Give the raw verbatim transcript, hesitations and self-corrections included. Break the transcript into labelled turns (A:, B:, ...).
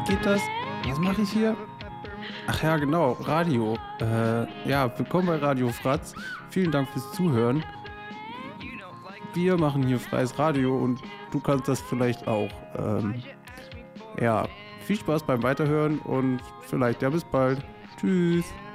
A: geht das? Was mache ich hier? Ach ja, genau, Radio. Äh, ja, willkommen bei Radio Fratz. Vielen Dank fürs Zuhören. Wir machen hier freies Radio und du kannst das vielleicht auch. Ähm, ja, viel Spaß beim Weiterhören und vielleicht ja bis bald. Tschüss.